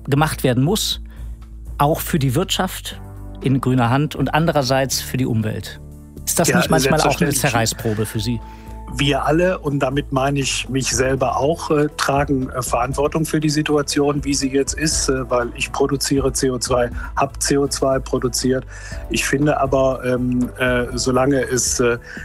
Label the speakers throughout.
Speaker 1: gemacht werden muss, auch für die Wirtschaft in grüner Hand und andererseits für die Umwelt. Ist das nicht manchmal auch eine Zerreißprobe für Sie?
Speaker 2: Wir alle, und damit meine ich mich selber auch, tragen Verantwortung für die Situation, wie sie jetzt ist, weil ich produziere CO2, habe CO2 produziert. Ich finde aber, solange es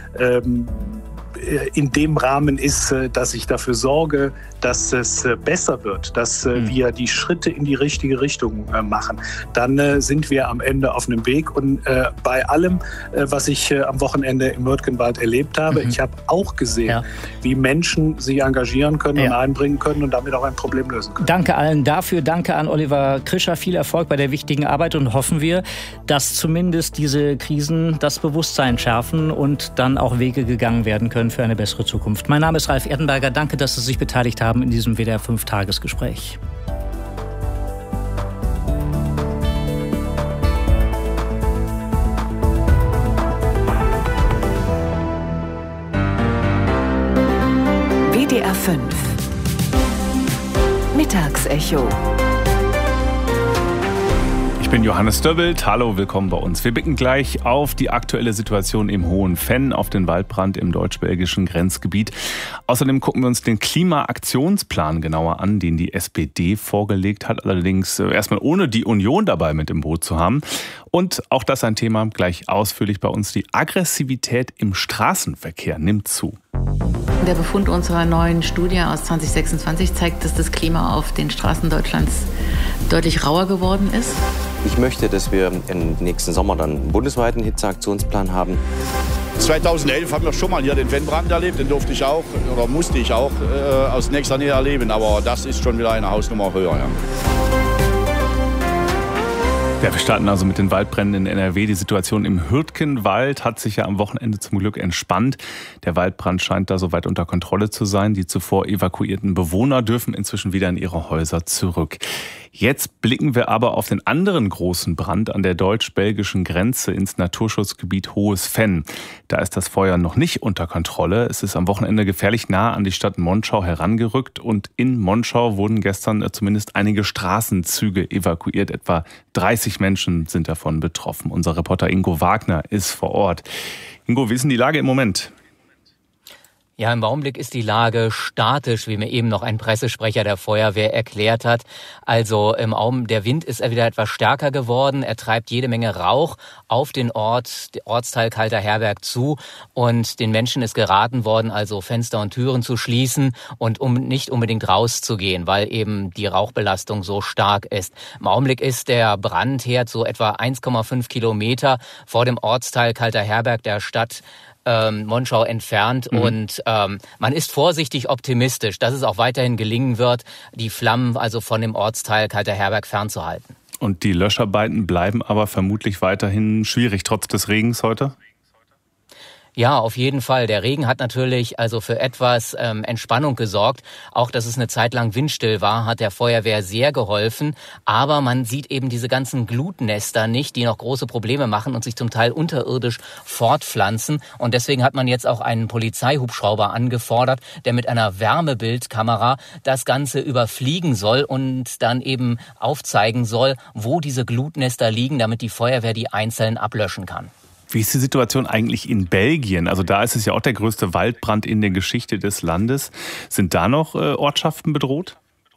Speaker 2: in dem Rahmen ist, dass ich dafür sorge, dass es besser wird, dass wir die Schritte in die richtige Richtung machen, dann sind wir am Ende auf einem Weg. Und bei allem, was ich am Wochenende im Hürtgenwald erlebt habe, ich habe auch gesehen, wie Menschen sich engagieren können und einbringen können und damit auch ein Problem lösen können.
Speaker 1: Danke allen dafür. Danke an Oliver Krischer. Viel Erfolg bei der wichtigen Arbeit und hoffen wir, dass zumindest diese Krisen das Bewusstsein schärfen und dann auch Wege gegangen werden können für eine bessere Zukunft. Mein Name ist Ralf Erdenberger. Danke, dass Sie sich beteiligt haben in diesem WDR 5-Tagesgespräch.
Speaker 3: WDR 5 Mittagsecho.
Speaker 4: Ich bin Johannes Döbbelt. Hallo, willkommen bei uns. Wir blicken gleich auf die aktuelle Situation im Hohen Venn, auf den Waldbrand im deutsch-belgischen Grenzgebiet. Außerdem gucken wir uns den Klimaaktionsplan genauer an, den die SPD vorgelegt hat, allerdings erstmal ohne die Union dabei mit im Boot zu haben. Und auch das ein Thema gleich ausführlich bei uns. Die Aggressivität im Straßenverkehr nimmt zu.
Speaker 5: Der Befund unserer neuen Studie aus 2026 zeigt, dass das Klima auf den Straßen Deutschlands deutlich rauer geworden ist.
Speaker 6: Ich möchte, dass wir im nächsten Sommer dann einen bundesweiten Hitzeaktionsplan haben.
Speaker 7: 2011 haben wir schon mal hier den Venn-Brand erlebt. Den durfte ich auch oder musste ich auch aus nächster Nähe erleben. Aber das ist schon wieder eine Hausnummer höher. Ja.
Speaker 4: Ja, wir starten also mit den Waldbränden in NRW. Die Situation im Hürtgenwald hat sich ja am Wochenende zum Glück entspannt. Der Waldbrand scheint da soweit unter Kontrolle zu sein. Die zuvor evakuierten Bewohner dürfen inzwischen wieder in ihre Häuser zurück. Jetzt blicken wir aber auf den anderen großen Brand an der deutsch-belgischen Grenze ins Naturschutzgebiet Hohes Venn. Da ist das Feuer noch nicht unter Kontrolle. Es ist am Wochenende gefährlich nah an die Stadt Monschau herangerückt und in Monschau wurden gestern zumindest einige Straßenzüge evakuiert. Etwa 30 Menschen sind davon betroffen. Unser Reporter Ingo Wagner ist vor Ort. Ingo, wie ist denn die Lage im Moment?
Speaker 8: Ja, im Augenblick ist die Lage statisch, wie mir eben noch ein Pressesprecher der Feuerwehr erklärt hat. Also der Wind ist wieder etwas stärker geworden. Er treibt jede Menge Rauch auf den Ortsteil Kalter Herberg zu. Und den Menschen ist geraten worden, also Fenster und Türen zu schließen und nicht unbedingt rauszugehen, weil eben die Rauchbelastung so stark ist. Im Augenblick ist der Brandherd so etwa 1,5 Kilometer vor dem Ortsteil Kalter Herberg der Stadt Monschau entfernt und man ist vorsichtig optimistisch, dass es auch weiterhin gelingen wird, die Flammen also von dem Ortsteil Kalter Herberg fernzuhalten.
Speaker 4: Und die Löscharbeiten bleiben aber vermutlich weiterhin schwierig, trotz des Regens heute?
Speaker 8: Ja, auf jeden Fall. Der Regen hat natürlich also für etwas Entspannung gesorgt. Auch, dass es eine Zeit lang windstill war, hat der Feuerwehr sehr geholfen. Aber man sieht eben diese ganzen Glutnester nicht, die noch große Probleme machen und sich zum Teil unterirdisch fortpflanzen. Und deswegen hat man jetzt auch einen Polizeihubschrauber angefordert, der mit einer Wärmebildkamera das Ganze überfliegen soll und dann eben aufzeigen soll, wo diese Glutnester liegen, damit die Feuerwehr die einzeln ablöschen kann.
Speaker 4: Wie ist die Situation eigentlich in Belgien? Also da ist es ja auch der größte Waldbrand in der Geschichte des Landes. Sind da noch Ortschaften bedroht?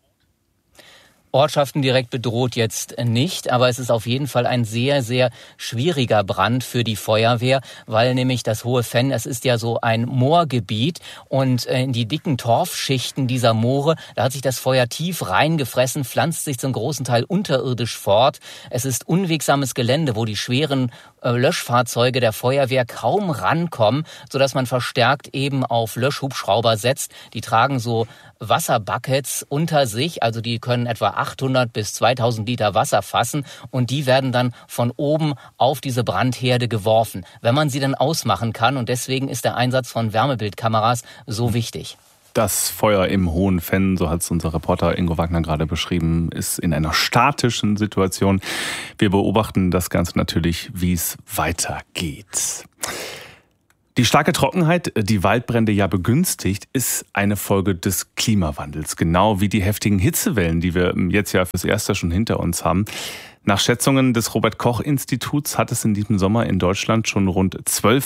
Speaker 8: Ortschaften direkt bedroht jetzt nicht, aber es ist auf jeden Fall ein sehr, sehr schwieriger Brand für die Feuerwehr, weil nämlich das Hohe Venn, es ist ja so ein Moorgebiet und in die dicken Torfschichten dieser Moore, da hat sich das Feuer tief reingefressen, pflanzt sich zum großen Teil unterirdisch fort. Es ist unwegsames Gelände, wo die schweren Löschfahrzeuge der Feuerwehr kaum rankommen, sodass man verstärkt eben auf Löschhubschrauber setzt. Die tragen so Wasserbuckets unter sich, also die können etwa 800 bis 2000 Liter Wasser fassen und die werden dann von oben auf diese Brandherde geworfen, wenn man sie dann ausmachen kann, und deswegen ist der Einsatz von Wärmebildkameras so wichtig.
Speaker 4: Das Feuer im Hohen Venn, so hat es unser Reporter Ingo Wagner gerade beschrieben, ist in einer statischen Situation. Wir beobachten das Ganze natürlich, wie es weitergeht. Die starke Trockenheit, die Waldbrände ja begünstigt, ist eine Folge des Klimawandels. Genau wie die heftigen Hitzewellen, die wir jetzt ja fürs Erste schon hinter uns haben. Nach Schätzungen des Robert-Koch-Instituts hat es in diesem Sommer in Deutschland schon rund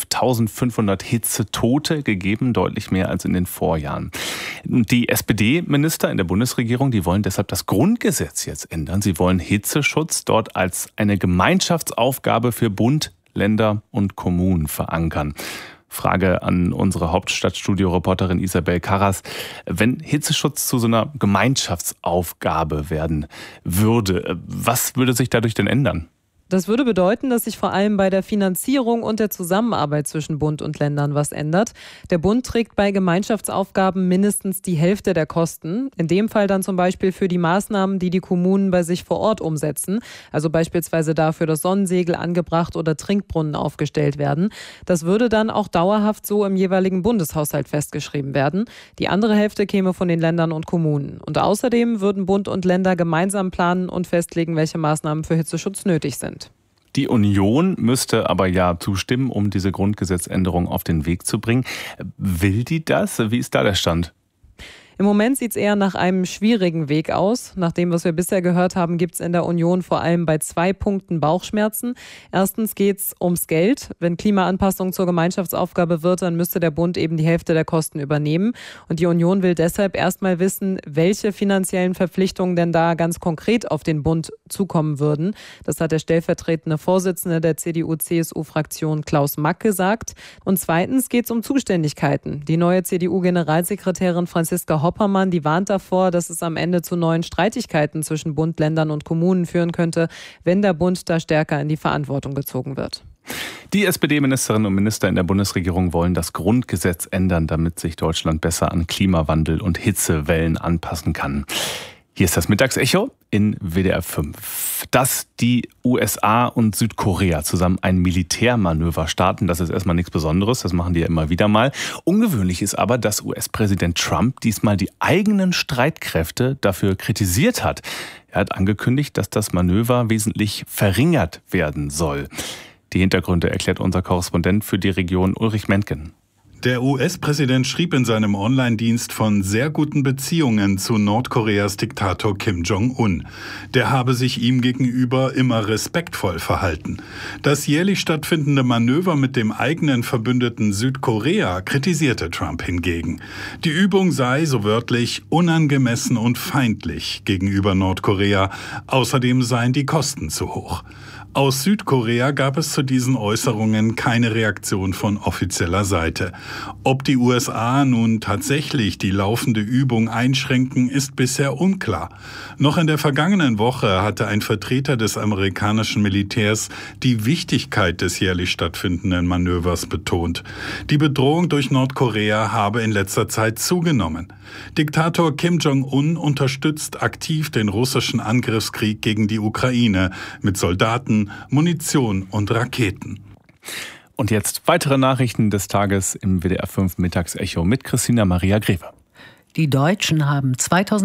Speaker 4: 12.500 Hitzetote gegeben, deutlich mehr als in den Vorjahren. Die SPD-Minister in der Bundesregierung, die wollen deshalb das Grundgesetz jetzt ändern. Sie wollen Hitzeschutz dort als eine Gemeinschaftsaufgabe für Bund, Länder und Kommunen verankern. Frage an unsere Hauptstadtstudio-Reporterin Isabel Karras. Wenn Hitzeschutz zu so einer Gemeinschaftsaufgabe werden würde, was würde sich dadurch denn ändern?
Speaker 3: Das würde bedeuten, dass sich vor allem bei der Finanzierung und der Zusammenarbeit zwischen Bund und Ländern was ändert. Der Bund trägt bei Gemeinschaftsaufgaben mindestens die Hälfte der Kosten. In dem Fall dann zum Beispiel für die Maßnahmen, die die Kommunen bei sich vor Ort umsetzen. Also beispielsweise dafür, dass Sonnensegel angebracht oder Trinkbrunnen aufgestellt werden. Das würde dann auch dauerhaft so im jeweiligen Bundeshaushalt festgeschrieben werden. Die andere Hälfte käme von den Ländern und Kommunen. Und außerdem würden Bund und Länder gemeinsam planen und festlegen, welche Maßnahmen für Hitzeschutz nötig sind.
Speaker 4: Die Union müsste aber ja zustimmen, um diese Grundgesetzänderung auf den Weg zu bringen. Will die das? Wie ist da der Stand?
Speaker 3: Im Moment sieht es eher nach einem schwierigen Weg aus. Nach dem, was wir bisher gehört haben, gibt es in der Union vor allem bei 2 Punkten Bauchschmerzen. Erstens geht es ums Geld. Wenn Klimaanpassung zur Gemeinschaftsaufgabe wird, dann müsste der Bund eben die Hälfte der Kosten übernehmen. Und die Union will deshalb erstmal wissen, welche finanziellen Verpflichtungen denn da ganz konkret auf den Bund zukommen würden. Das hat der stellvertretende Vorsitzende der CDU-CSU-Fraktion Klaus Mack gesagt. Und zweitens geht es um Zuständigkeiten. Die neue CDU-Generalsekretärin Franziska Hoppermann, die warnt davor, dass es am Ende zu neuen Streitigkeiten zwischen Bund, Ländern und Kommunen führen könnte, wenn der Bund da stärker in die Verantwortung gezogen wird.
Speaker 4: Die SPD-Ministerinnen und Minister in der Bundesregierung wollen das Grundgesetz ändern, damit sich Deutschland besser an Klimawandel und Hitzewellen anpassen kann. Hier ist das Mittagsecho in WDR 5. Dass die USA und Südkorea zusammen ein Militärmanöver starten, das ist erstmal nichts Besonderes, das machen die ja immer wieder mal. Ungewöhnlich ist aber, dass US-Präsident Trump diesmal die eigenen Streitkräfte dafür kritisiert hat. Er hat angekündigt, dass das Manöver wesentlich verringert werden soll. Die Hintergründe erklärt unser Korrespondent für die Region Ulrich Mentgen.
Speaker 9: Der US-Präsident schrieb in seinem Online-Dienst von sehr guten Beziehungen zu Nordkoreas Diktator Kim Jong-un. Der habe sich ihm gegenüber immer respektvoll verhalten. Das jährlich stattfindende Manöver mit dem eigenen Verbündeten Südkorea kritisierte Trump hingegen. Die Übung sei, so wörtlich, unangemessen und feindlich gegenüber Nordkorea. Außerdem seien die Kosten zu hoch. Aus Südkorea gab es zu diesen Äußerungen keine Reaktion von offizieller Seite. Ob die USA nun tatsächlich die laufende Übung einschränken, ist bisher unklar. Noch in der vergangenen Woche hatte ein Vertreter des amerikanischen Militärs die Wichtigkeit des jährlich stattfindenden Manövers betont. Die Bedrohung durch Nordkorea habe in letzter Zeit zugenommen. Diktator Kim Jong-un unterstützt aktiv den russischen Angriffskrieg gegen die Ukraine mit Soldaten, Munition und Raketen.
Speaker 4: Und jetzt weitere Nachrichten des Tages im WDR 5 Mittagsecho mit Christina Maria Greve.
Speaker 10: Die Deutschen haben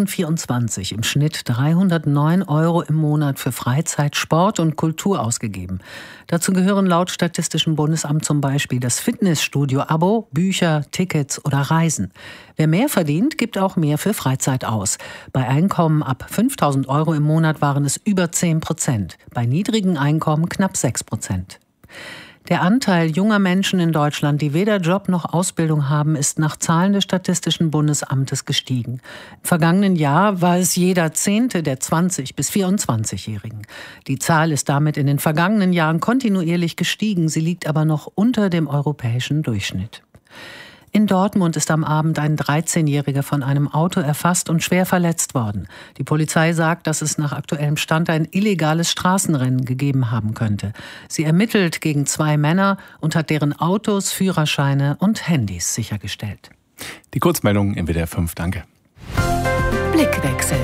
Speaker 10: 2024 im Schnitt 309 € im Monat für Freizeit, Sport und Kultur ausgegeben. Dazu gehören laut Statistischem Bundesamt zum Beispiel das Fitnessstudio-Abo, Bücher, Tickets oder Reisen. Wer mehr verdient, gibt auch mehr für Freizeit aus. Bei Einkommen ab 5.000 € im Monat waren es über 10%, bei niedrigen Einkommen knapp 6%. Der Anteil junger Menschen in Deutschland, die weder Job noch Ausbildung haben, ist nach Zahlen des Statistischen Bundesamtes gestiegen. Im vergangenen Jahr war es jeder 10. der 20- bis 24-Jährigen. Die Zahl ist damit in den vergangenen Jahren kontinuierlich gestiegen. Sie liegt aber noch unter dem europäischen Durchschnitt. In Dortmund ist am Abend ein 13-Jähriger von einem Auto erfasst und schwer verletzt worden. Die Polizei sagt, dass es nach aktuellem Stand ein illegales Straßenrennen gegeben haben könnte. Sie ermittelt gegen 2 Männer und hat deren Autos, Führerscheine und Handys sichergestellt.
Speaker 4: Die Kurzmeldung im WDR 5, danke.
Speaker 10: Blickwechsel.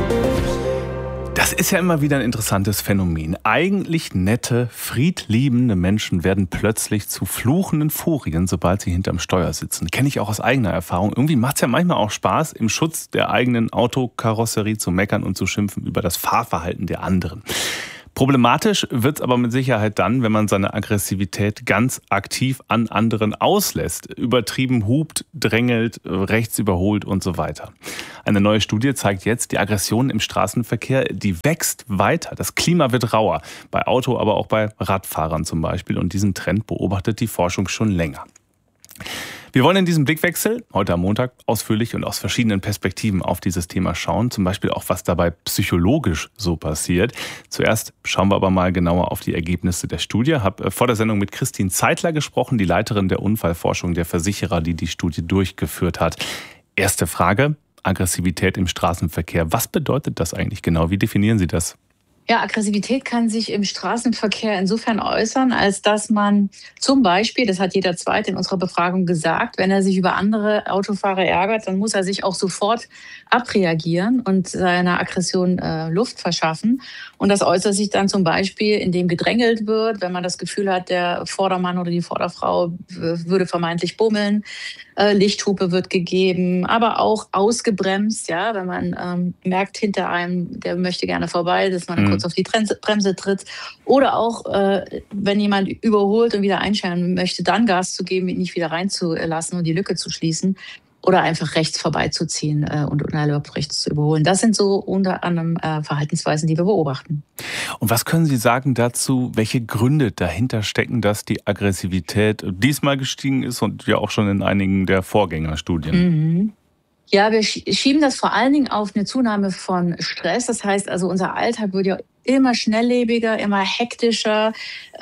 Speaker 4: Das ist ja immer wieder ein interessantes Phänomen. Eigentlich nette, friedliebende Menschen werden plötzlich zu fluchenden Furien, sobald sie hinterm Steuer sitzen. Kenne ich auch aus eigener Erfahrung. Irgendwie macht es ja manchmal auch Spaß, im Schutz der eigenen Autokarosserie zu meckern und zu schimpfen über das Fahrverhalten der anderen. Problematisch wird es aber mit Sicherheit dann, wenn man seine Aggressivität ganz aktiv an anderen auslässt, übertrieben hupt, drängelt, rechts überholt und so weiter. Eine neue Studie zeigt jetzt, die Aggression im Straßenverkehr, die wächst weiter. Das Klima wird rauer, bei Auto, aber auch bei Radfahrern zum Beispiel. Und diesen Trend beobachtet die Forschung schon länger. Wir wollen in diesem Blickwechsel heute am Montag ausführlich und aus verschiedenen Perspektiven auf dieses Thema schauen. Zum Beispiel auch, was dabei psychologisch so passiert. Zuerst schauen wir aber mal genauer auf die Ergebnisse der Studie. Ich habe vor der Sendung mit Christine Zeitler gesprochen, die Leiterin der Unfallforschung der Versicherer, die die Studie durchgeführt hat. Erste Frage, Aggressivität im Straßenverkehr. Was bedeutet das eigentlich genau? Wie definieren Sie das?
Speaker 5: Ja, Aggressivität kann sich im Straßenverkehr insofern äußern, als dass man zum Beispiel, das hat jeder Zweite in unserer Befragung gesagt, wenn er sich über andere Autofahrer ärgert, dann muss er sich auch sofort abreagieren und seiner Aggression Luft verschaffen. Und das äußert sich dann zum Beispiel, indem gedrängelt wird, wenn man das Gefühl hat, der Vordermann oder die Vorderfrau würde vermeintlich bummeln. Lichthupe wird gegeben, aber auch ausgebremst, ja, wenn man merkt hinter einem, der möchte gerne vorbei, dass man kurz auf die Bremse tritt. Oder auch, wenn jemand überholt und wieder einscheren möchte, dann Gas zu geben, ihn nicht wieder reinzulassen und die Lücke zu schließen. Oder einfach rechts vorbeizuziehen und unerlaubt rechts zu überholen. Das sind so unter anderem Verhaltensweisen, die wir beobachten.
Speaker 4: Und was können Sie sagen dazu, welche Gründe dahinter stecken, dass die Aggressivität diesmal gestiegen ist und ja auch schon in einigen der Vorgängerstudien?
Speaker 5: Ja, wir schieben das vor allen Dingen auf eine Zunahme von Stress. Das heißt also, unser Alltag wird ja immer schnelllebiger, immer hektischer.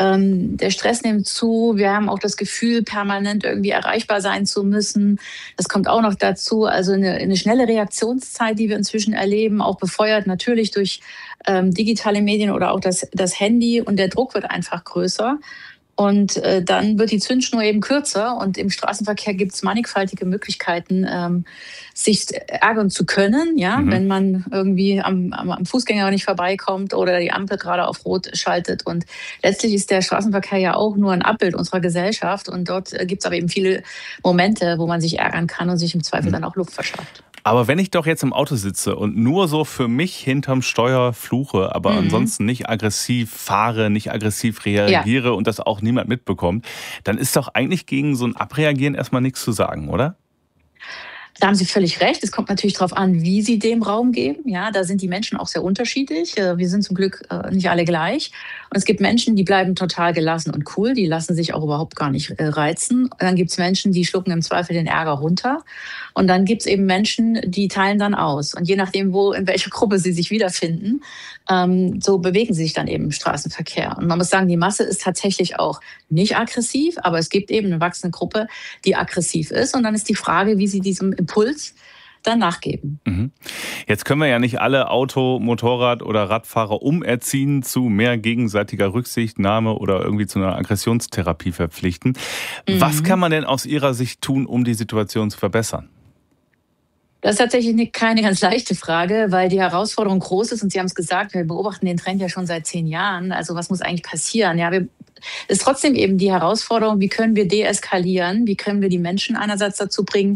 Speaker 5: Der Stress nimmt zu. Wir haben auch das Gefühl, permanent irgendwie erreichbar sein zu müssen. Das kommt auch noch dazu. Also eine schnelle Reaktionszeit, die wir inzwischen erleben, auch befeuert natürlich durch digitale Medien oder auch das Handy. Und der Druck wird einfach größer. Und dann wird die Zündschnur eben kürzer und im Straßenverkehr gibt es mannigfaltige Möglichkeiten, sich ärgern zu können, ja, wenn man irgendwie am Fußgänger nicht vorbeikommt oder die Ampel gerade auf Rot schaltet. Und letztlich ist der Straßenverkehr ja auch nur ein Abbild unserer Gesellschaft und dort gibt es aber eben viele Momente, wo man sich ärgern kann und sich im Zweifel dann auch Luft verschafft.
Speaker 4: Aber wenn ich doch jetzt im Auto sitze und nur so für mich hinterm Steuer fluche, aber ansonsten nicht aggressiv fahre, nicht aggressiv reagiere und das auch niemand mitbekommt, dann ist doch eigentlich gegen so ein Abreagieren erstmal nichts zu sagen, oder?
Speaker 5: Da haben Sie völlig recht. Es kommt natürlich darauf an, wie Sie dem Raum geben. Ja, da sind die Menschen auch sehr unterschiedlich. Wir sind zum Glück nicht alle gleich. Und es gibt Menschen, die bleiben total gelassen und cool. Die lassen sich auch überhaupt gar nicht reizen. Und dann gibt es Menschen, die schlucken im Zweifel den Ärger runter. Und dann gibt es eben Menschen, die teilen dann aus. Und je nachdem, in welcher Gruppe sie sich wiederfinden, so bewegen sie sich dann eben im Straßenverkehr. Und man muss sagen, die Masse ist tatsächlich auch nicht aggressiv, aber es gibt eben eine wachsende Gruppe, die aggressiv ist. Und dann ist die Frage, wie sie diesem Impuls dann nachgeben.
Speaker 4: Jetzt können wir ja nicht alle Auto-, Motorrad- oder Radfahrer umerziehen zu mehr gegenseitiger Rücksichtnahme oder irgendwie zu einer Aggressionstherapie verpflichten. Was kann man denn aus Ihrer Sicht tun, um die Situation zu verbessern?
Speaker 5: Das ist tatsächlich keine ganz leichte Frage, weil die Herausforderung groß ist. Und Sie haben es gesagt, wir beobachten den Trend ja schon seit 10 Jahren. Also was muss eigentlich passieren? Ja, es ist trotzdem eben die Herausforderung, wie können wir deeskalieren? Wie können wir die Menschen einerseits dazu bringen,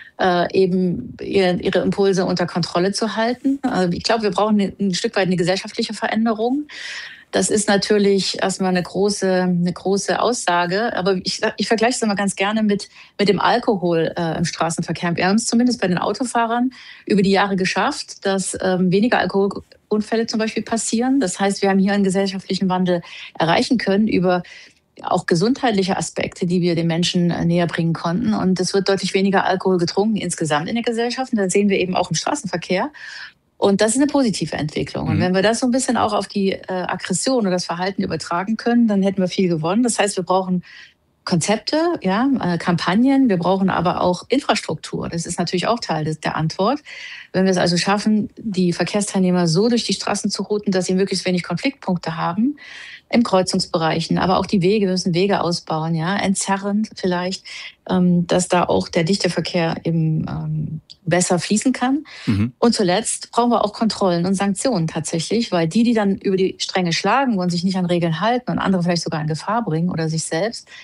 Speaker 5: eben ihre Impulse unter Kontrolle zu halten? Also ich glaube, wir brauchen ein Stück weit eine gesellschaftliche Veränderung. Das ist natürlich erstmal eine große Aussage, aber ich vergleiche es immer ganz gerne mit dem Alkohol im Straßenverkehr. Wir haben es zumindest bei den Autofahrern über die Jahre geschafft, dass weniger Alkoholunfälle zum Beispiel passieren. Das heißt, wir haben hier einen gesellschaftlichen Wandel erreichen können über auch gesundheitliche Aspekte, die wir den Menschen näher bringen konnten. Und es wird deutlich weniger Alkohol getrunken insgesamt in der Gesellschaft. Und das sehen wir eben auch im Straßenverkehr. Und das ist eine positive Entwicklung. Und wenn wir das so ein bisschen auch auf die Aggression oder das Verhalten übertragen können, dann hätten wir viel gewonnen. Das heißt, wir brauchen Konzepte, ja, Kampagnen, wir brauchen aber auch Infrastruktur. Das ist natürlich auch Teil der Antwort. Wenn wir es also schaffen, die Verkehrsteilnehmer so durch die Straßen zu routen, dass sie möglichst wenig Konfliktpunkte haben, in Kreuzungsbereichen, aber auch wir müssen Wege ausbauen, ja, entzerrend vielleicht, dass da auch der dichte Verkehr eben besser fließen kann. Und zuletzt brauchen wir auch Kontrollen und Sanktionen tatsächlich, weil die dann über die Stränge schlagen und sich nicht an Regeln halten und andere vielleicht sogar in Gefahr bringen oder sich selbst,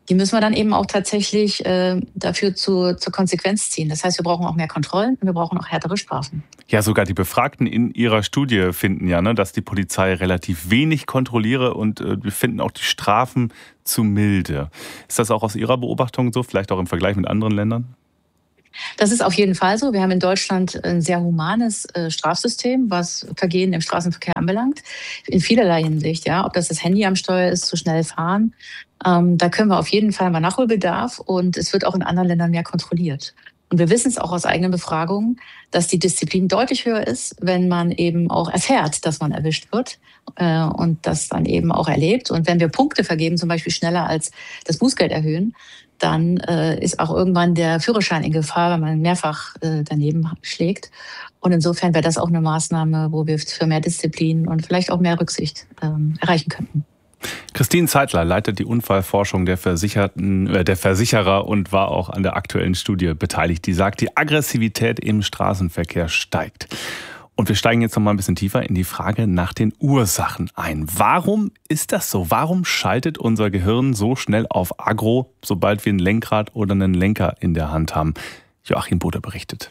Speaker 5: die müssen wir dann eben auch tatsächlich dafür zur Konsequenz ziehen. Das heißt, wir brauchen auch mehr Kontrollen und wir brauchen auch härtere Strafen.
Speaker 4: Ja, sogar die Befragten in ihrer Studie finden ja, dass die Polizei relativ wenig kontrolliere und wir finden auch die Strafen zu milde. Ist das auch aus Ihrer Beobachtung so, vielleicht auch im Vergleich mit anderen Ländern?
Speaker 5: Das ist auf jeden Fall so. Wir haben in Deutschland ein sehr humanes Strafsystem, was Vergehen im Straßenverkehr anbelangt. In vielerlei Hinsicht, ja. Ob das Handy am Steuer ist, zu schnell fahren. Da können wir auf jeden Fall mal Nachholbedarf und es wird auch in anderen Ländern mehr kontrolliert. Und wir wissen es auch aus eigenen Befragungen, dass die Disziplin deutlich höher ist, wenn man eben auch erfährt, dass man erwischt wird und das dann eben auch erlebt. Und wenn wir Punkte vergeben, zum Beispiel schneller als das Bußgeld erhöhen, dann ist auch irgendwann der Führerschein in Gefahr, wenn man mehrfach daneben schlägt. Und insofern wäre das auch eine Maßnahme, wo wir für mehr Disziplin und vielleicht auch mehr Rücksicht erreichen könnten.
Speaker 4: Christine Zeitler leitet die Unfallforschung der Versicherer und war auch an der aktuellen Studie beteiligt. Die sagt, die Aggressivität im Straßenverkehr steigt. Und wir steigen jetzt noch mal ein bisschen tiefer in die Frage nach den Ursachen ein. Warum ist das so? Warum schaltet unser Gehirn so schnell auf Aggro, sobald wir ein Lenkrad oder einen Lenker in der Hand haben? Joachim Bode berichtet.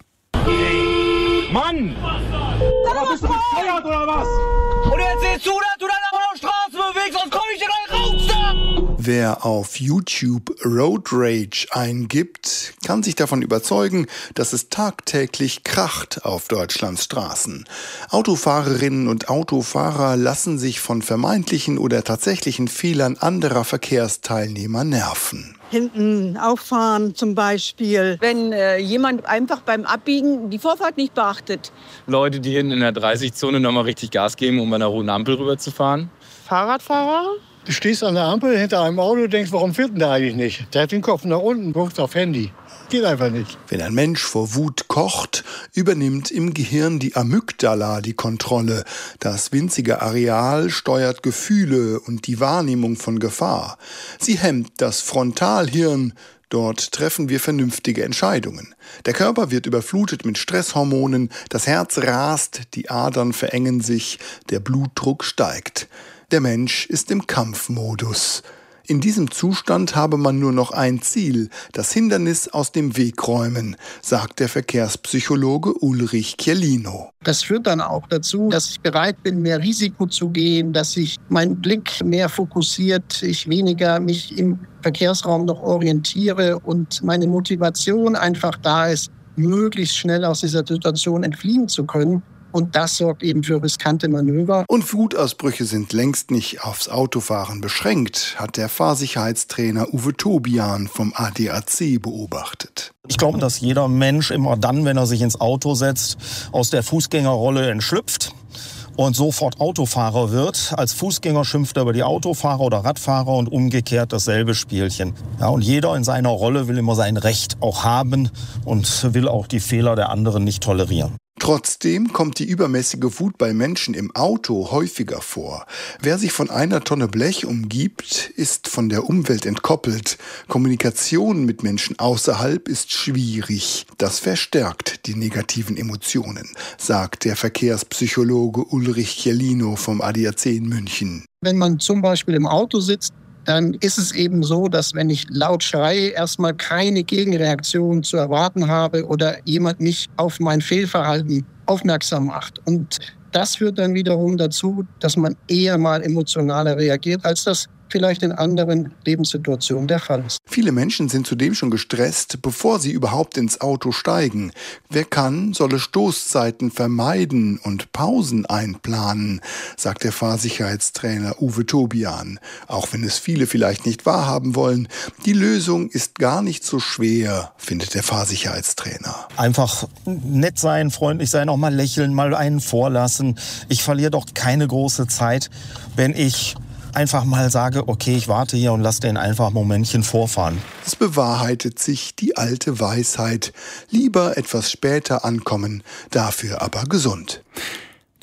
Speaker 11: Mann! Aber bist du bescheuert oder was? Und jetzt siehst du, dass du dann auf der Straße bewegst, sonst komm ich dir gleich raus da!
Speaker 12: Wer auf YouTube Road Rage eingibt, kann sich davon überzeugen, dass es tagtäglich kracht auf Deutschlands Straßen. Autofahrerinnen und Autofahrer lassen sich von vermeintlichen oder tatsächlichen Fehlern anderer Verkehrsteilnehmer nerven.
Speaker 13: Hinten auffahren zum Beispiel, wenn jemand einfach beim Abbiegen die Vorfahrt nicht beachtet.
Speaker 14: Leute, die hinten in der 30-Zone nochmal richtig Gas geben, um bei einer roten Ampel rüberzufahren.
Speaker 15: Fahrradfahrer? Du stehst an der Ampel hinter einem Auto und denkst, warum fährt denn der eigentlich nicht? Der hat den Kopf nach unten, guckt auf Handy. Geht einfach nicht.
Speaker 12: Wenn ein Mensch vor Wut kocht, übernimmt im Gehirn die Amygdala die Kontrolle. Das winzige Areal steuert Gefühle und die Wahrnehmung von Gefahr. Sie hemmt das Frontalhirn. Dort treffen wir vernünftige Entscheidungen. Der Körper wird überflutet mit Stresshormonen, das Herz rast, die Adern verengen sich, der Blutdruck steigt. Der Mensch ist im Kampfmodus. In diesem Zustand habe man nur noch ein Ziel, das Hindernis aus dem Weg räumen, sagt der Verkehrspsychologe Ulrich Chiellino.
Speaker 16: Das führt dann auch dazu, dass ich bereit bin, mehr Risiko zu gehen, dass sich mein Blick mehr fokussiert, ich weniger mich im Verkehrsraum noch orientiere und meine Motivation einfach da ist, möglichst schnell aus dieser Situation entfliehen zu können. Und das sorgt eben für riskante Manöver.
Speaker 12: Und Wutausbrüche sind längst nicht aufs Autofahren beschränkt, hat der Fahrsicherheitstrainer Uwe Tobian vom ADAC beobachtet.
Speaker 17: Ich glaube, dass jeder Mensch immer dann, wenn er sich ins Auto setzt, aus der Fußgängerrolle entschlüpft und sofort Autofahrer wird. Als Fußgänger schimpft er über die Autofahrer oder Radfahrer und umgekehrt dasselbe Spielchen. Ja, und jeder in seiner Rolle will immer sein Recht auch haben und will auch die Fehler der anderen nicht tolerieren.
Speaker 12: Trotzdem kommt die übermäßige Wut bei Menschen im Auto häufiger vor. Wer sich von einer Tonne Blech umgibt, ist von der Umwelt entkoppelt. Kommunikation mit Menschen außerhalb ist schwierig. Das verstärkt die negativen Emotionen, sagt der Verkehrspsychologe Ulrich Chiellino vom ADAC in München.
Speaker 16: Wenn man zum Beispiel im Auto sitzt, dann ist es eben so, dass wenn ich laut schreie, erstmal keine Gegenreaktion zu erwarten habe oder jemand mich auf mein Fehlverhalten aufmerksam macht. Und das führt dann wiederum dazu, dass man eher mal emotionaler reagiert, als das vielleicht in anderen Lebenssituationen der Fall ist.
Speaker 12: Viele Menschen sind zudem schon gestresst, bevor sie überhaupt ins Auto steigen. Wer kann, solle Stoßzeiten vermeiden und Pausen einplanen, sagt der Fahrsicherheitstrainer Uwe Tobian. Auch wenn es viele vielleicht nicht wahrhaben wollen, die Lösung ist gar nicht so schwer, findet der Fahrsicherheitstrainer.
Speaker 17: Einfach nett sein, freundlich sein, auch mal lächeln, mal einen vorlassen. Ich verliere doch keine große Zeit, wenn ich einfach mal sage, okay, ich warte hier und lasse den einfach ein Momentchen vorfahren.
Speaker 12: Es bewahrheitet sich die alte Weisheit. Lieber etwas später ankommen, dafür aber gesund.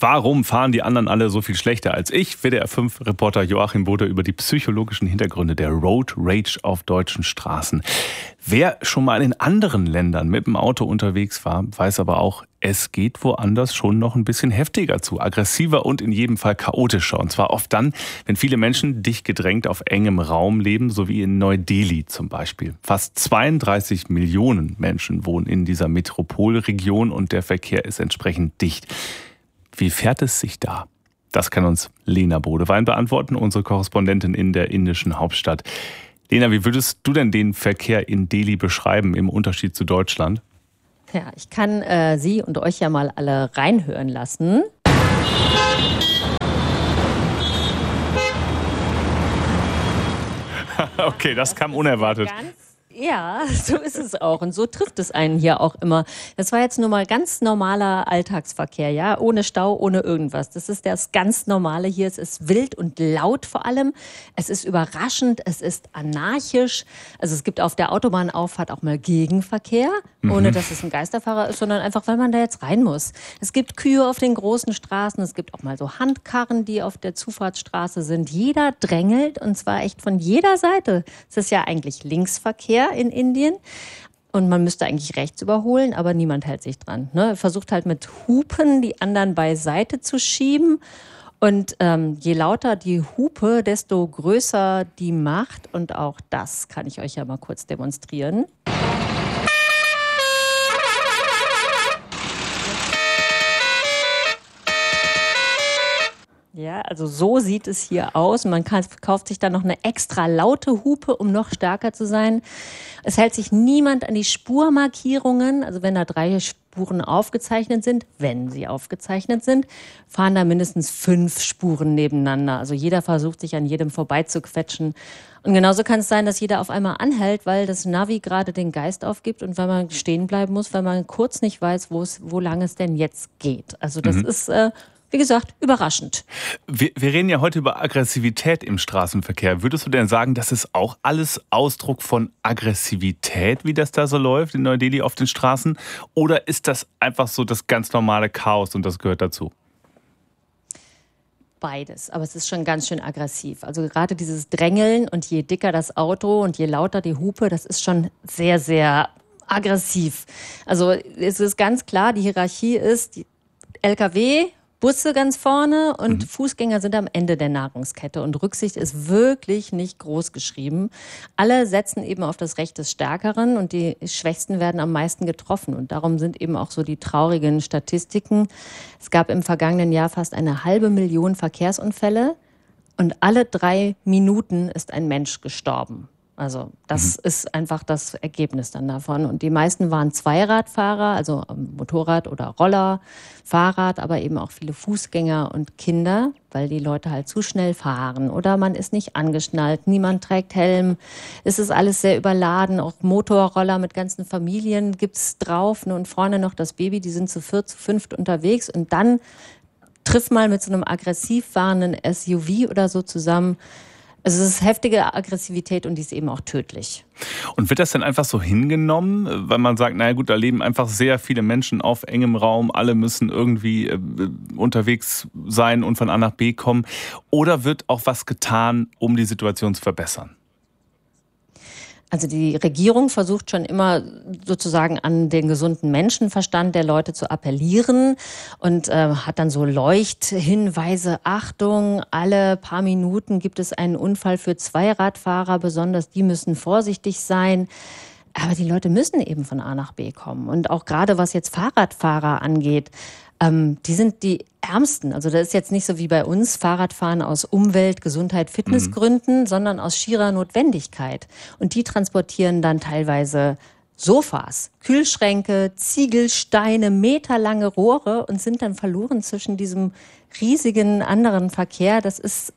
Speaker 4: Warum fahren die anderen alle so viel schlechter als ich? WDR5-Reporter Joachim Bode über die psychologischen Hintergründe der Road Rage auf deutschen Straßen. Wer schon mal in anderen Ländern mit dem Auto unterwegs war, weiß aber auch, es geht woanders schon noch ein bisschen heftiger zu, aggressiver und in jedem Fall chaotischer. Und zwar oft dann, wenn viele Menschen dicht gedrängt auf engem Raum leben, so wie in Neu-Delhi zum Beispiel. Fast 32 Millionen Menschen wohnen in dieser Metropolregion und der Verkehr ist entsprechend dicht. Wie fährt es sich da? Das kann uns Lena Bodewein beantworten, unsere Korrespondentin in der indischen Hauptstadt. Lena, wie würdest du denn den Verkehr in Delhi beschreiben im Unterschied zu Deutschland?
Speaker 18: Ja, ich kann Sie und euch ja mal alle reinhören lassen.
Speaker 4: Okay, das kam unerwartet.
Speaker 18: Ja, so ist es auch. Und so trifft es einen hier auch immer. Das war jetzt nur mal ganz normaler Alltagsverkehr, ja, ohne Stau, ohne irgendwas. Das ist das ganz Normale hier. Es ist wild und laut vor allem. Es ist überraschend, es ist anarchisch. Also es gibt auf der Autobahnauffahrt auch mal Gegenverkehr, ohne dass es ein Geisterfahrer ist, sondern einfach, weil man da jetzt rein muss. Es gibt Kühe auf den großen Straßen. Es gibt auch mal so Handkarren, die auf der Zufahrtsstraße sind. Jeder drängelt und zwar echt von jeder Seite. Es ist ja eigentlich Linksverkehr in Indien und man müsste eigentlich rechts überholen, aber niemand hält sich dran. Ne? Versucht halt mit Hupen die anderen beiseite zu schieben und je lauter die Hupe, desto größer die Macht und auch das kann ich euch ja mal kurz demonstrieren. Ja, also so sieht es hier aus. Man kauft sich dann noch eine extra laute Hupe, um noch stärker zu sein. Es hält sich niemand an die Spurmarkierungen. Also wenn da 3 Spuren aufgezeichnet sind, wenn sie aufgezeichnet sind, fahren da mindestens 5 Spuren nebeneinander. Also jeder versucht, sich an jedem vorbeizuquetschen. Und genauso kann es sein, dass jeder auf einmal anhält, weil das Navi gerade den Geist aufgibt und weil man stehen bleiben muss, weil man kurz nicht weiß, wo lang es denn jetzt geht. Also das ist wie gesagt, überraschend.
Speaker 4: Wir reden ja heute über Aggressivität im Straßenverkehr. Würdest du denn sagen, das ist auch alles Ausdruck von Aggressivität, wie das da so läuft in Neu-Delhi auf den Straßen? Oder ist das einfach so das ganz normale Chaos und das gehört dazu?
Speaker 18: Beides, aber es ist schon ganz schön aggressiv. Also gerade dieses Drängeln und je dicker das Auto und je lauter die Hupe, das ist schon sehr, sehr aggressiv. Also es ist ganz klar, die Hierarchie ist die LKW, Busse ganz vorne und Fußgänger sind am Ende der Nahrungskette. Und Rücksicht ist wirklich nicht groß geschrieben. Alle setzen eben auf das Recht des Stärkeren und die Schwächsten werden am meisten getroffen. Und darum sind eben auch so die traurigen Statistiken. Es gab im vergangenen Jahr fast 500.000 Verkehrsunfälle und alle 3 Minuten ist ein Mensch gestorben. Also das ist einfach das Ergebnis dann davon. Und die meisten waren Zweiradfahrer, also Motorrad oder Roller, Fahrrad, aber eben auch viele Fußgänger und Kinder, weil die Leute halt zu schnell fahren oder man ist nicht angeschnallt, niemand trägt Helm. Es ist alles sehr überladen, auch Motorroller mit ganzen Familien gibt's drauf, ne, und vorne noch das Baby, die sind zu 4, zu 5 unterwegs und dann triff mal mit so einem aggressiv fahrenden SUV oder so zusammen. Also es ist heftige Aggressivität und die ist eben auch tödlich.
Speaker 4: Und wird das denn einfach so hingenommen, weil man sagt, naja gut, da leben einfach sehr viele Menschen auf engem Raum, alle müssen irgendwie unterwegs sein und von A nach B kommen? Oder wird auch was getan, um die Situation zu verbessern?
Speaker 18: Also die Regierung versucht schon immer sozusagen an den gesunden Menschenverstand der Leute zu appellieren und hat dann so Leuchthinweise. Achtung, alle paar Minuten gibt es einen Unfall für Zweiradfahrer, besonders die müssen vorsichtig sein. Aber die Leute müssen eben von A nach B kommen. Und auch gerade was jetzt Fahrradfahrer angeht, die sind die Ärmsten. Also das ist jetzt nicht so wie bei uns Fahrradfahren aus Umwelt-, Gesundheit-, Fitnessgründen, sondern aus schierer Notwendigkeit. Und die transportieren dann teilweise Sofas, Kühlschränke, Ziegelsteine, meterlange Rohre und sind dann verloren zwischen diesem riesigen anderen Verkehr. Das ist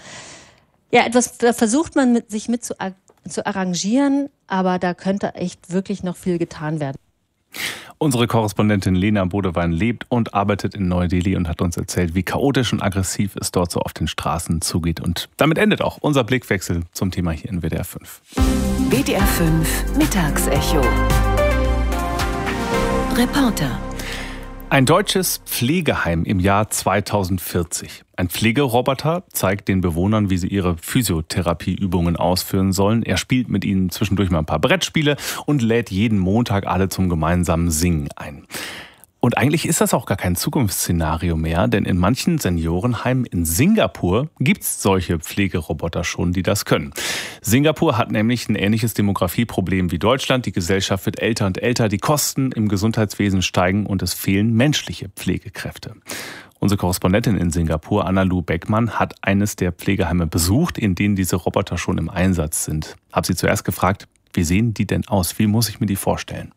Speaker 18: etwas, da versucht man sich mit zu arrangieren, aber da könnte echt wirklich noch viel getan werden.
Speaker 4: Unsere Korrespondentin Lena Bodewein lebt und arbeitet in Neu-Delhi und hat uns erzählt, wie chaotisch und aggressiv es dort so auf den Straßen zugeht. Und damit endet auch unser Blickwechsel zum Thema hier in WDR 5.
Speaker 19: WDR 5 Mittagsecho. Reporter.
Speaker 4: Ein deutsches Pflegeheim im Jahr 2040. Ein Pflegeroboter zeigt den Bewohnern, wie sie ihre Physiotherapieübungen ausführen sollen. Er spielt mit ihnen zwischendurch mal ein paar Brettspiele und lädt jeden Montag alle zum gemeinsamen Singen ein. Und eigentlich ist das auch gar kein Zukunftsszenario mehr, denn in manchen Seniorenheimen in Singapur gibt's solche Pflegeroboter schon, die das können. Singapur hat nämlich ein ähnliches Demografieproblem wie Deutschland. Die Gesellschaft wird älter und älter, die Kosten im Gesundheitswesen steigen und es fehlen menschliche Pflegekräfte. Unsere Korrespondentin in Singapur, Anna-Lu Beckmann, hat eines der Pflegeheime besucht, in denen diese Roboter schon im Einsatz sind. Hab sie zuerst gefragt, wie sehen die denn aus? Wie muss ich mir die vorstellen?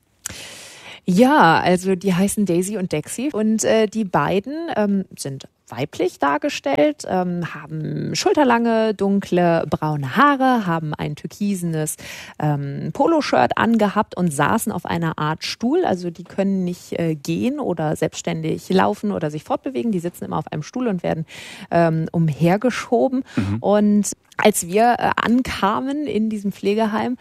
Speaker 19: Ja, also die heißen Daisy und Dexy und die beiden sind weiblich dargestellt, haben schulterlange, dunkle, braune Haare, haben ein türkisenes Poloshirt angehabt und saßen auf einer Art Stuhl. Also die können nicht gehen oder selbstständig laufen oder sich fortbewegen. Die sitzen immer auf einem Stuhl und werden umhergeschoben. Und als wir ankamen in diesem Pflegeheim,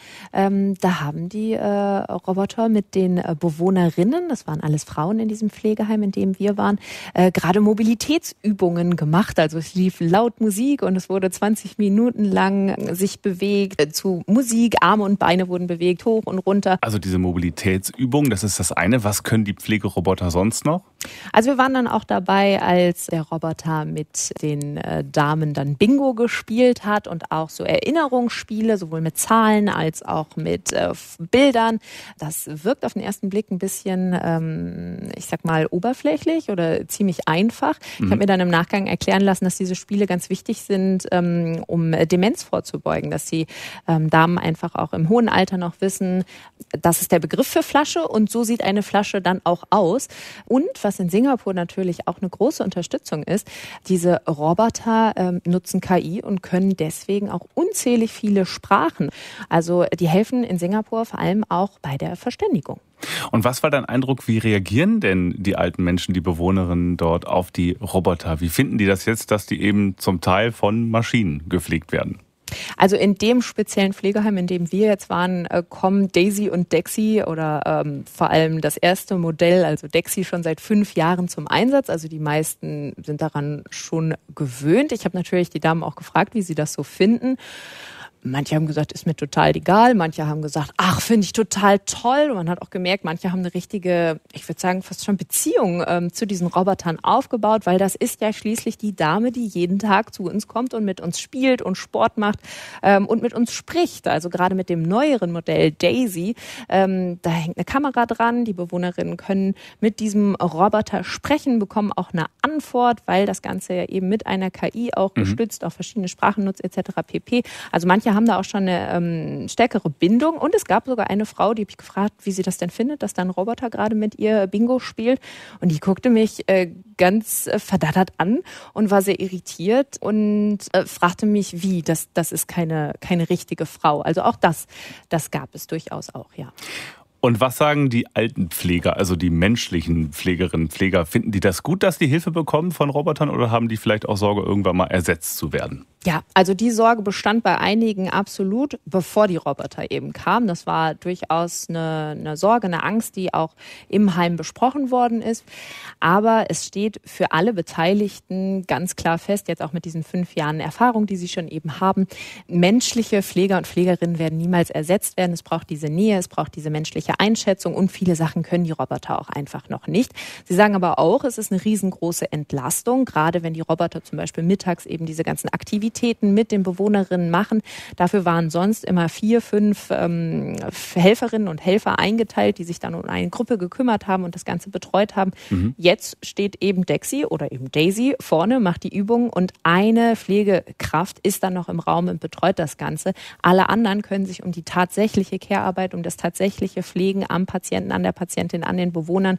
Speaker 19: da haben die Roboter mit den Bewohnerinnen, das waren alles Frauen in diesem Pflegeheim, in dem wir waren, gerade Mobilitätsübungen gemacht. Also es lief laut Musik und es wurde 20 Minuten lang sich bewegt zu Musik. Arme und Beine wurden bewegt, hoch und runter.
Speaker 4: Also diese Mobilitätsübung, das ist das eine. Was können die Pflegeroboter sonst noch?
Speaker 19: Also wir waren dann auch dabei, als der Roboter mit den Damen dann Bingo gespielt hat und auch so Erinnerungsspiele, sowohl mit Zahlen als auch mit Bildern. Das wirkt auf den ersten Blick ein bisschen, ich sag mal, oberflächlich oder ziemlich einfach. Ich habe mir dann im Nachgang erklären lassen, dass diese Spiele ganz wichtig sind, um Demenz vorzubeugen, dass die Damen einfach auch im hohen Alter noch wissen, das ist der Begriff für Flasche und so sieht eine Flasche dann auch aus. Und was in Singapur natürlich auch eine große Unterstützung ist, diese Roboter nutzen KI und können deswegen auch unzählig viele Sprachen. Also die helfen in Singapur vor allem auch bei der Verständigung.
Speaker 4: Und was war dein Eindruck, wie reagieren denn die alten Menschen, die Bewohnerinnen dort auf die Roboter? Wie finden die das jetzt, dass die eben zum Teil von Maschinen gepflegt werden?
Speaker 19: Also in dem speziellen Pflegeheim, in dem wir jetzt waren, kommen Daisy und Dexy oder vor allem das erste Modell, also Dexy, schon seit 5 Jahren zum Einsatz. Also die meisten sind daran schon gewöhnt. Ich habe natürlich die Damen auch gefragt, wie sie das so finden. Manche haben gesagt, ist mir total egal. Manche haben gesagt, ach, finde ich total toll. Und man hat auch gemerkt, manche haben eine richtige, ich würde sagen, fast schon Beziehung zu diesen Robotern aufgebaut, weil das ist ja schließlich die Dame, die jeden Tag zu uns kommt und mit uns spielt und Sport macht und mit uns spricht. Also gerade mit dem neueren Modell Daisy, da hängt eine Kamera dran. Die Bewohnerinnen können mit diesem Roboter sprechen, bekommen auch eine Antwort, weil das Ganze ja eben mit einer KI auch gestützt auf verschiedene Sprachen nutzt etc. pp. Also manche haben da auch schon eine stärkere Bindung. Und es gab sogar eine Frau, die habe ich gefragt, wie sie das denn findet, dass da ein Roboter gerade mit ihr Bingo spielt. Und die guckte mich ganz verdattert an und war sehr irritiert und fragte mich, wie, das ist keine richtige Frau. Also auch das gab es durchaus auch, ja.
Speaker 4: Und was sagen die Altenpfleger, also die menschlichen Pflegerinnen und Pfleger? Finden die das gut, dass die Hilfe bekommen von Robotern oder haben die vielleicht auch Sorge, irgendwann mal ersetzt zu werden?
Speaker 19: Ja, also die Sorge bestand bei einigen absolut, bevor die Roboter eben kamen. Das war durchaus eine Sorge, eine Angst, die auch im Heim besprochen worden ist. Aber es steht für alle Beteiligten ganz klar fest, jetzt auch mit diesen 5 Jahren Erfahrung, die sie schon eben haben, menschliche Pfleger und Pflegerinnen werden niemals ersetzt werden. Es braucht diese Nähe, es braucht diese menschliche Einschätzung und viele Sachen können die Roboter auch einfach noch nicht. Sie sagen aber auch, es ist eine riesengroße Entlastung, gerade wenn die Roboter zum Beispiel mittags eben diese ganzen Aktivitäten mit den Bewohnerinnen machen. Dafür waren sonst immer 4, 5 Helferinnen und Helfer eingeteilt, die sich dann um eine Gruppe gekümmert haben und das Ganze betreut haben. Jetzt steht eben Dexy oder eben Daisy vorne, macht die Übung und eine Pflegekraft ist dann noch im Raum und betreut das Ganze. Alle anderen können sich um die tatsächliche Care-Arbeit, um das tatsächliche Pflegen am Patienten, an der Patientin, an den Bewohnern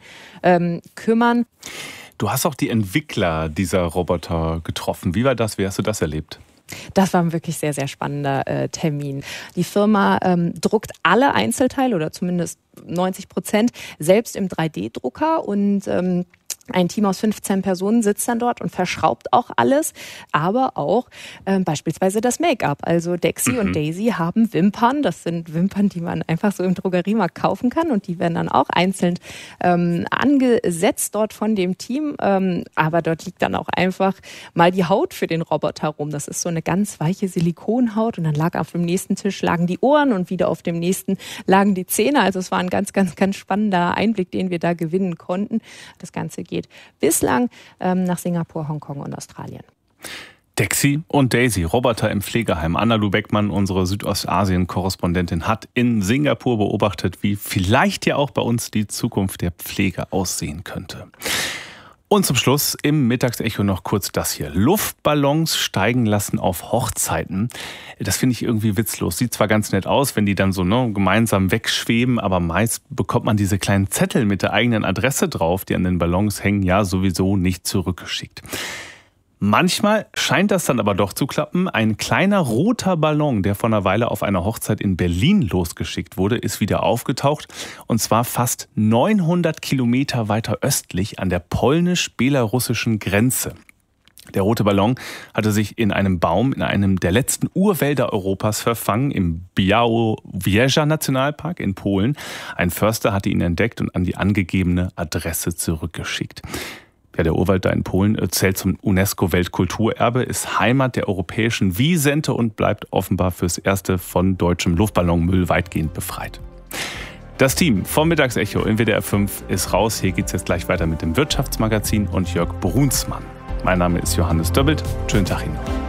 Speaker 19: kümmern.
Speaker 4: Du hast auch die Entwickler dieser Roboter getroffen. Wie war das? Wie hast du das erlebt?
Speaker 19: Das war ein wirklich sehr, sehr spannender Termin. Die Firma druckt alle Einzelteile oder zumindest 90% selbst im 3D-Drucker und Ein Team aus 15 Personen sitzt dann dort und verschraubt auch alles, aber auch beispielsweise das Make-up. Also Dexy und Daisy haben Wimpern. Das sind Wimpern, die man einfach so im Drogeriemarkt kaufen kann und die werden dann auch einzeln angesetzt dort von dem Team. Aber dort liegt dann auch einfach mal die Haut für den Roboter rum. Das ist so eine ganz weiche Silikonhaut und dann lag auf dem nächsten Tisch lagen die Ohren und wieder auf dem nächsten lagen die Zähne. Also es war ein ganz, ganz, ganz spannender Einblick, den wir da gewinnen konnten. Das Ganze geht bislang nach Singapur, Hongkong und Australien.
Speaker 4: Dexy und Daisy, Roboter im Pflegeheim. Anna-Lu Beckmann, unsere Südostasien-Korrespondentin, hat in Singapur beobachtet, wie vielleicht ja auch bei uns die Zukunft der Pflege aussehen könnte. Und zum Schluss im Mittagsecho noch kurz das hier. Luftballons steigen lassen auf Hochzeiten. Das finde ich irgendwie witzlos. Sieht zwar ganz nett aus, wenn die dann so gemeinsam wegschweben, aber meist bekommt man diese kleinen Zettel mit der eigenen Adresse drauf, die an den Ballons hängen, ja sowieso nicht zurückgeschickt. Manchmal scheint das dann aber doch zu klappen. Ein kleiner roter Ballon, der vor einer Weile auf einer Hochzeit in Berlin losgeschickt wurde, ist wieder aufgetaucht. Und zwar fast 900 Kilometer weiter östlich an der polnisch-belarussischen Grenze. Der rote Ballon hatte sich in einem Baum in einem der letzten Urwälder Europas verfangen, im Białowieża Nationalpark in Polen. Ein Förster hatte ihn entdeckt und an die angegebene Adresse zurückgeschickt. Ja, der Urwald da in Polen zählt zum UNESCO-Weltkulturerbe, ist Heimat der europäischen Wiesente und bleibt offenbar fürs Erste von deutschem Luftballonmüll weitgehend befreit. Das Team vom Mittagsecho in WDR 5 ist raus. Hier geht's jetzt gleich weiter mit dem Wirtschaftsmagazin und Jörg Brunsmann. Mein Name ist Johannes Döbbelt. Schönen Tag Ihnen noch.